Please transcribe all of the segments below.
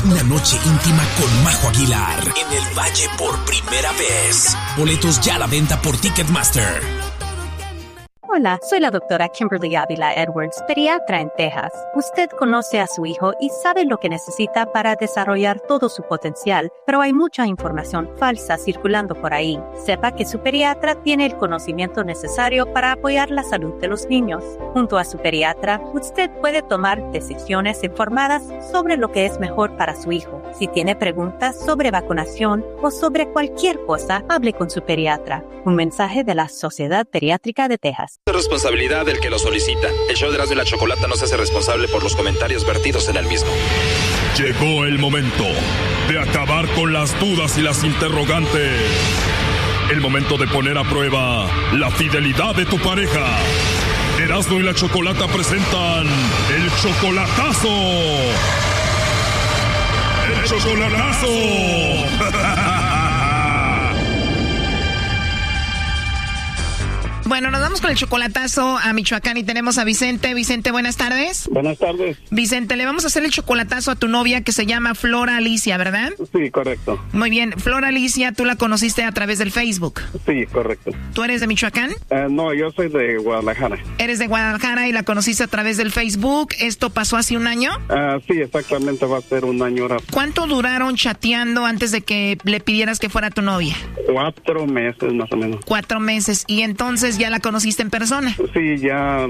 una noche íntima con Majo Aguilar en el Valle por primera vez. Boletos ya a la venta por Ticketmaster. Hola, soy la doctora Kimberly Ávila Edwards, pediatra en Texas. Usted conoce a su hijo y sabe lo que necesita para desarrollar todo su potencial, pero hay mucha información falsa circulando por ahí. Sepa que su pediatra tiene el conocimiento necesario para apoyar la salud de los niños. Junto a su pediatra, usted puede tomar decisiones informadas sobre lo que es mejor para su hijo. Si tiene preguntas sobre vacunación o sobre cualquier cosa, hable con su pediatra. Un mensaje de la Sociedad Pediátrica de Texas. Es responsabilidad del que lo solicita. El show de Erasmo y la Chocolata no se hace responsable por los comentarios vertidos en el mismo. Llegó el momento de acabar con las dudas y las interrogantes. El momento de poner a prueba la fidelidad de tu pareja. Erasmo y la Chocolata presentan el chocolatazo. ¡El chocolatazo! Bueno, nos vamos con el chocolatazo a Michoacán y tenemos a Vicente. Vicente, buenas tardes. Buenas tardes. Vicente, le vamos a hacer el chocolatazo a tu novia que se llama Flora Alicia, ¿verdad? Sí, correcto. Muy bien. Flora Alicia, tú la conociste a través del Facebook. Sí, correcto. ¿Tú eres de Michoacán? No, yo soy de Guadalajara. Eres de Guadalajara y la conociste a través del Facebook. ¿Esto pasó hace un año? Sí, exactamente, va a ser un año ahora. ¿Cuánto duraron chateando antes de que le pidieras que fuera tu novia? 4 meses más o menos. 4 meses. ¿Y entonces ya la conociste en persona? Sí, ya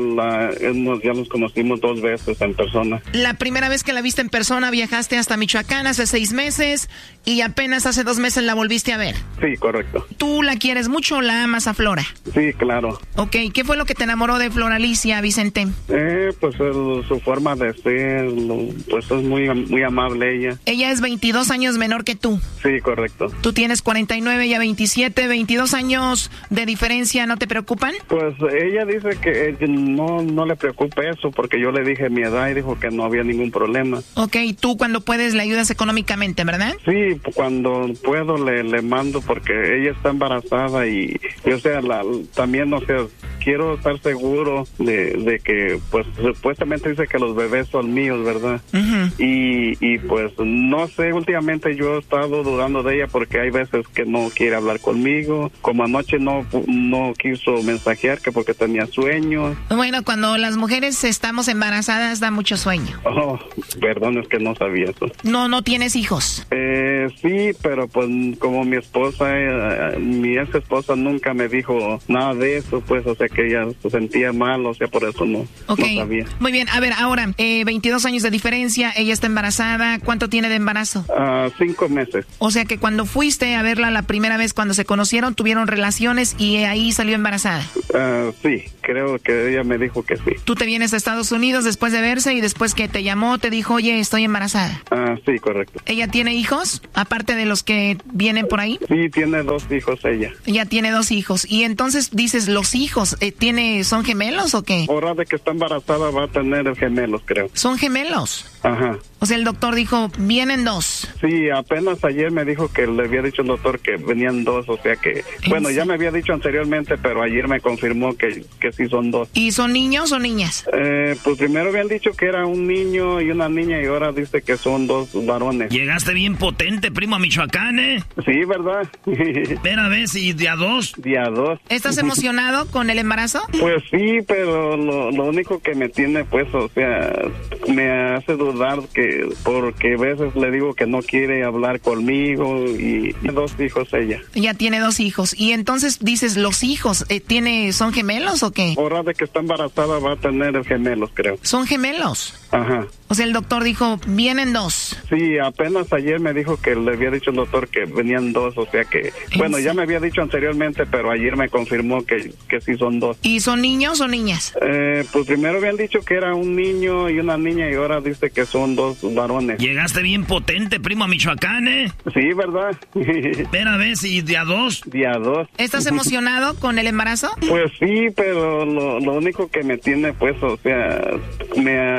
nos conocimos 2 veces en persona. La primera vez que la viste en persona viajaste hasta Michoacán hace 6 meses y apenas hace 2 meses la volviste a ver. Sí, correcto. ¿Tú la quieres mucho o la amas a Flora? Sí, claro. Ok, ¿qué fue lo que te enamoró de Flora Alicia, Vicente? Pues su forma de ser, pues es muy amable ella. Ella es 22 años menor que tú. Sí, correcto. Tú tienes 49, ella 27, 22 años de diferencia, ¿no te preocupan? Pues ella dice que no le preocupa eso porque yo le dije mi edad y dijo que no había ningún problema. Ok, tú cuando puedes le ayudas económicamente, ¿verdad? Sí, cuando puedo le mando porque ella está embarazada y o sea, también, o sea, quiero estar seguro de que, pues, supuestamente dice que los bebés son míos, ¿verdad? Uh-huh. Y pues, no sé, últimamente yo he estado dudando de ella porque hay veces que no quiere hablar conmigo, como anoche no quiso mensajear que porque tenía sueño. Bueno, cuando las mujeres estamos embarazadas da mucho sueño. Oh, perdón, es que no sabía eso. No tienes hijos. Sí, pero pues como mi esposa, mi ex esposa nunca me dijo nada de eso, pues, o sea que ella se sentía mal, o sea, por eso no sabía. Muy bien, a ver, ahora, 22 años de diferencia, ella está embarazada, ¿cuánto tiene de embarazo? 5 meses. O sea que cuando fuiste a verla la primera vez cuando se conocieron, tuvieron relaciones y ahí salió embarazada. Sí, creo que ella me dijo que sí. Tú te vienes a Estados Unidos después de verse y después que te llamó te dijo, oye, estoy embarazada. Sí, correcto. ¿Ella tiene hijos, aparte de los que vienen por ahí? Sí, tiene 2 hijos ella. Ella tiene 2 hijos. Y entonces dices, los hijos, ¿son gemelos o qué? Ahora de que está embarazada va a tener gemelos, creo. ¿Son gemelos? Ajá. O sea, el doctor dijo, vienen 2. Sí, apenas ayer me dijo que le había dicho el doctor que venían 2, o sea que, bueno, ya me había dicho anteriormente, pero ayer me confirmó que sí son 2. ¿Y son niños o niñas? Pues primero habían dicho que era un niño y una niña y ahora dice que son 2 varones. Llegaste bien potente, primo, a Michoacán, ¿eh? Sí, ¿verdad? Espera, ¿ves? ¿Y día 2? Día 2. ¿Estás emocionado con el embarazo? Pues sí, pero lo único que me tiene, pues, o sea, me hace dudar porque a veces le digo que no quiere hablar conmigo y 2 hijos ella. Ya tiene 2 hijos. Y entonces dices, los hijos, ¿son gemelos o qué? Ahora de que está embarazada va a tener gemelos, creo. ¿Son gemelos? Ajá. O sea, el doctor dijo, vienen 2. Sí, apenas ayer me dijo que le había dicho el doctor que venían 2, o sea que, bueno, ya me había dicho anteriormente, pero ayer me confirmó que sí son 2. ¿Y son niños o niñas? Pues primero habían dicho que era un niño y una niña y ahora dice que son 2 varones. Llegaste bien potente, primo, a Michoacán, ¿eh? Sí, ¿verdad? Espera, ¿ves? ¿Y día 2? Día 2. ¿Estás emocionado con el embarazo? Pues sí, pero lo único que me tiene, pues, o sea, me hace dudar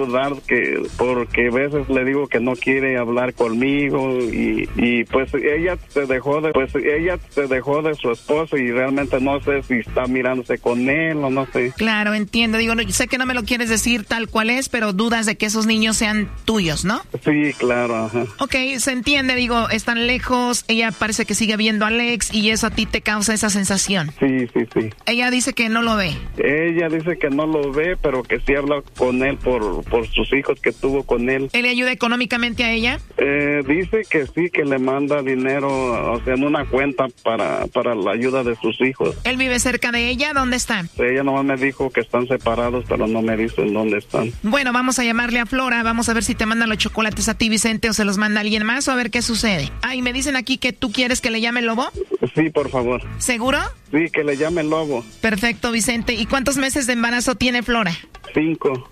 ayudar, porque a veces le digo que no quiere hablar conmigo y pues ella se dejó de su esposo y realmente no sé si está mirándose con él o no sé. Claro, entiendo. Digo, sé que no me lo quieres decir tal cual es, pero dudas de que esos niños sean tuyos, ¿no? Sí, claro, ajá. Ok, se entiende, digo, están lejos, ella parece que sigue viendo a Alex y eso a ti te causa esa sensación. Sí. Ella dice que no lo ve. Ella dice que no lo ve, pero que sí habla con él por sus hijos que tuvo con él. ¿Él le ayuda económicamente a ella? Dice que sí, que le manda dinero, o sea, en una cuenta para la ayuda de sus hijos. ¿Él vive cerca de ella? ¿Dónde están? Ella nomás me dijo que están separados, pero no me dice en dónde están. Bueno, vamos a llamarle a Flora, vamos a ver si te mandan los chocolates a ti, Vicente, o se los manda alguien más, o a ver qué sucede. Y me dicen aquí que tú quieres que le llame el Lobo. Sí, por favor. ¿Seguro? Sí, que le llame el Lobo. Perfecto, Vicente. ¿Y cuántos meses de embarazo tiene Flora? 5.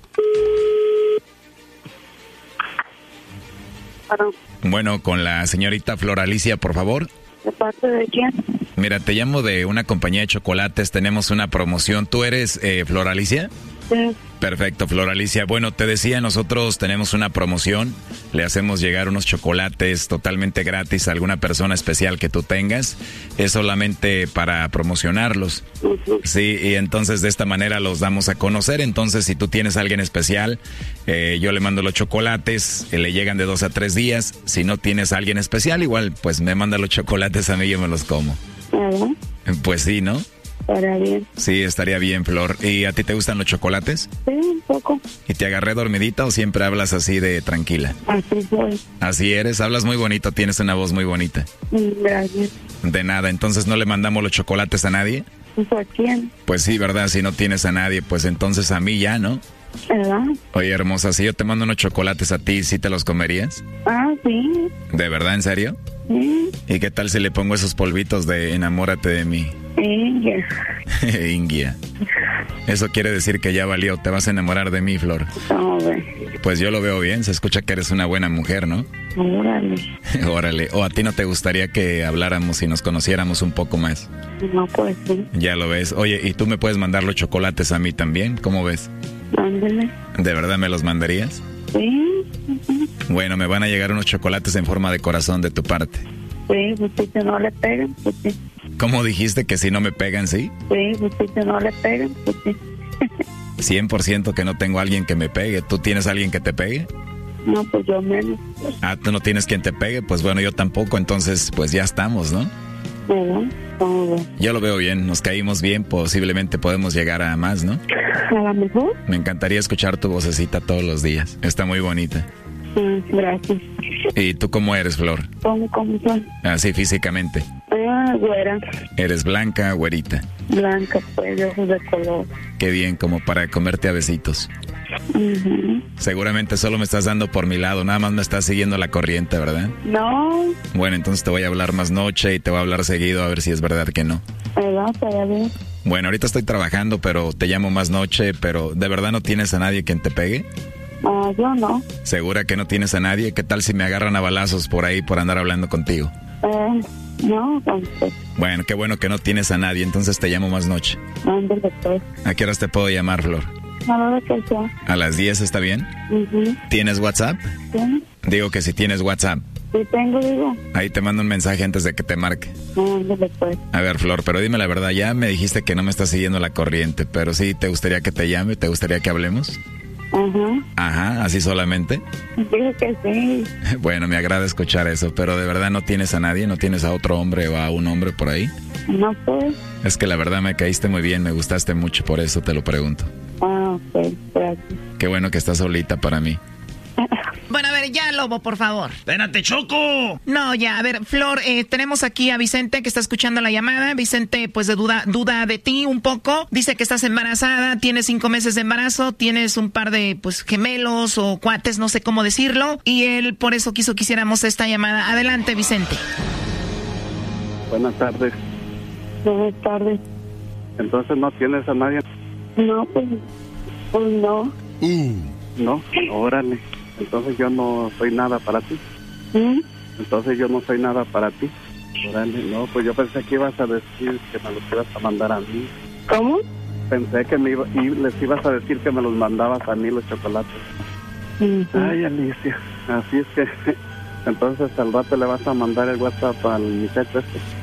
Bueno, con la señorita Flor Alicia, por favor. ¿De parte de quién? Mira, te llamo de una compañía de chocolates, tenemos una promoción. ¿Tú eres Flor Alicia? Sí. Perfecto, Flor Alicia. Bueno, te decía, nosotros tenemos una promoción. Le hacemos llegar unos chocolates totalmente gratis a alguna persona especial que tú tengas. Es solamente para promocionarlos. Sí, y entonces de esta manera los damos a conocer. Entonces, si tú tienes a alguien especial, yo le mando los chocolates, le llegan de 2 a 3 días. Si no tienes a alguien especial, igual, pues me manda los chocolates a mí y yo me los como. Pues sí, ¿no? Estaría bien. Sí, estaría bien, Flor. ¿Y a ti te gustan los chocolates? Sí, un poco. ¿Y te agarré dormidita o siempre hablas así de tranquila? Así soy. Así eres, hablas muy bonito, tienes una voz muy bonita. Gracias. De nada, entonces ¿no le mandamos los chocolates a nadie? ¿Pues a quién? Pues sí, ¿verdad? Si no tienes a nadie, pues entonces a mí ya, ¿no? ¿Verdad? Oye, hermosa, si yo te mando unos chocolates a ti, ¿sí te los comerías? Sí. ¿De verdad, en serio? Sí. ¿Y qué tal si le pongo esos polvitos de enamórate de mí? Ingia. Ingia. Eso quiere decir que ya valió, te vas a enamorar de mí, Flor. Pues yo lo veo bien, se escucha que eres una buena mujer, ¿no? Órale. Órale. ¿O a ti no te gustaría que habláramos y nos conociéramos un poco más? No, pues sí. Ya lo ves. Oye, ¿y tú me puedes mandar los chocolates a mí también? ¿Cómo ves? Ándale. ¿De verdad me los mandarías? Sí. Bueno, me van a llegar unos chocolates en forma de corazón de tu parte. Sí, pues si no le pegan, pues sí. ¿Cómo dijiste que si no me pegan, sí? Sí, pues si no le pegan, pues sí. 100% que no tengo a alguien que me pegue. ¿Tú tienes a alguien que te pegue? No, pues yo menos. ¿Tú no tienes quien te pegue? Pues bueno, yo tampoco, entonces pues ya estamos, ¿no? ¿Verdad? Yo lo veo bien, nos caímos bien, posiblemente podemos llegar a más, ¿no? A lo mejor. Me encantaría escuchar tu vocecita todos los días, está muy bonita. Gracias. ¿Y tú cómo eres, Flor? ¿Cómo son? Así físicamente. Güera. ¿Eres blanca, güerita? Blanca, pues, de ojos de color. Qué bien, como para comerte a besitos. Seguramente solo me estás dando por mi lado, nada más me estás siguiendo la corriente, ¿verdad? No. Bueno, entonces te voy a hablar más noche y te voy a hablar seguido a ver si es verdad que no. ¿Verdad? Estaría bien. Bueno, ahorita estoy trabajando, pero te llamo más noche, pero ¿de verdad no tienes a nadie quien te pegue? Yo no. ¿Segura que no tienes a nadie? ¿Qué tal si me agarran a balazos por ahí por andar hablando contigo? No, entonces. Bueno, qué bueno que no tienes a nadie, entonces te llamo más noche. Ándale, pues. ¿A qué horas te puedo llamar, Flor? A la hora que sea. ¿A las 10 está bien? ¿Tienes WhatsApp? Sí. Digo que si tienes WhatsApp. Sí tengo, digo. Ahí te mando un mensaje antes de que te marque. Ándale, pues. A ver, Flor, pero dime la verdad, ya me dijiste que no me estás siguiendo la corriente, pero sí, ¿te gustaría que te llame? ¿Te gustaría que hablemos? Ajá, ¿así solamente? Dije que sí. Bueno, me agrada escuchar eso, pero ¿de verdad no tienes a nadie? ¿No tienes a otro hombre o a un hombre por ahí? No sé. Es que la verdad me caíste muy bien, me gustaste mucho, por eso te lo pregunto. Ok, gracias. Qué bueno que estás solita para mí. Bueno, a ver, ya, Lobo, por favor. ¡Espérate, Choco! No, ya, a ver, Flor, tenemos aquí a Vicente que está escuchando la llamada. Vicente, pues, duda de ti un poco. Dice que estás embarazada, tienes 5 meses de embarazo, tienes un par de, pues, gemelos o cuates, no sé cómo decirlo. Y él, por eso quiso que hiciéramos esta llamada. Adelante, Vicente. Buenas tardes. Buenas tardes. Entonces, ¿no tienes a nadie? No, pues no. No, órale. Entonces yo no soy nada para ti. Entonces yo no soy nada para ti. Órale, no, pues yo pensé que ibas a decir que me los ibas a mandar a mí. ¿Cómo? Pensé que les ibas a decir que me los mandabas a mí los chocolates. Ay, Alicia, así es que entonces al rato le vas a mandar el WhatsApp al muchacho este.